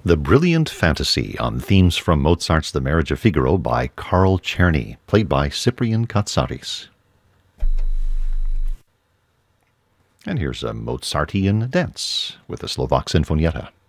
The Brilliant Fantasy on themes from Mozart's The Marriage of Figaro by Carl Czerny, played by Cyprian Katsaris. And here's a Mozartian dance with the Slovak Sinfonietta.